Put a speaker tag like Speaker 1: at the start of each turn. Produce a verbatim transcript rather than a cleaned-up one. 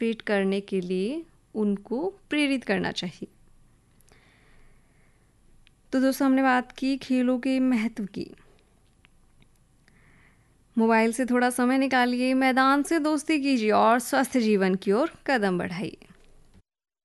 Speaker 1: Participate करने के लिए उनको प्रेरित करना चाहिए। तो दोस्तों हमने बात की खेलों के महत्व की। मोबाइल से थोड़ा समय निकालिए, मैदान से दोस्ती कीजिए और स्वस्थ जीवन की ओर कदम बढ़ाइए।